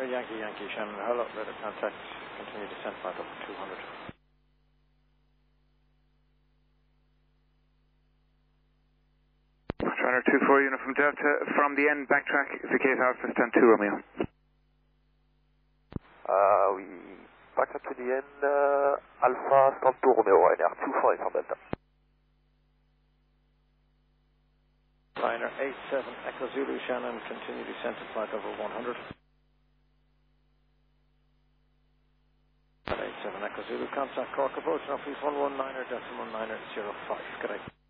Yankee Yankee Shannon, hello, radar contact, continue descent flight over 200. Runner 24 Uniform Delta, from the end backtrack, indicate Alpha stand 2 Romeo. We backtrack to the end, Alpha stand 2 Romeo, NR 25 from Delta. Liner 87 Echo Zulu Shannon, continue descent to flight over 100. 87 Echo Zulu, contact Cork approach, northeast 119er, decimal 905, good day.